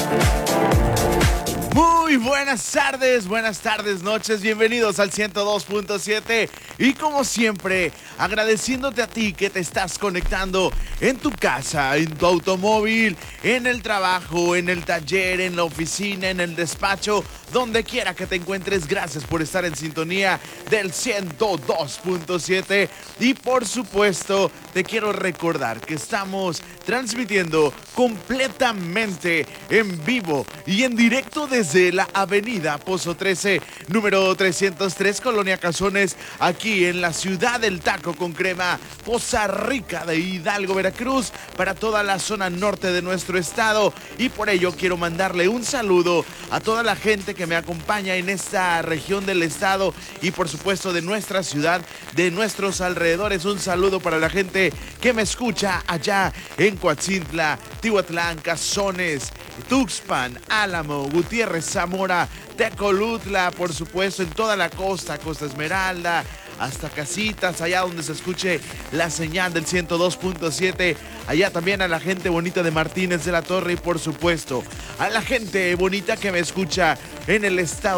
Muy buenas tardes, noches, bienvenidos al 102.7 y como siempre, agradeciéndote a ti que te estás conectando en tu casa, en tu automóvil, en el trabajo, en el taller, en la oficina, en el despacho, donde quiera que te encuentres. Gracias por estar en sintonía del 102.7 y por supuesto te quiero recordar que estamos transmitiendo completamente en vivo y en directo desde la avenida Pozo 13, número 303, Colonia Cazones, aquí en la ciudad del taco con crema, Poza Rica de Hidalgo, Veracruz, para toda la zona norte de nuestro estado. Y por ello quiero mandarle un saludo a toda la gente que me acompaña en esta región del estado y por supuesto de nuestra ciudad, de nuestros alrededores. Un saludo para la gente que me escucha allá en Coatzintla, Tihuatlán, Cazones, Tuxpan, Álamo, Gutiérrez, Zamora, Tecolutla, por supuesto en toda la costa, Costa Esmeralda, hasta Casitas, allá donde se escuche la señal del 102.7, allá también a la gente bonita de Martínez de la Torre y por supuesto a la gente bonita que me escucha en el estado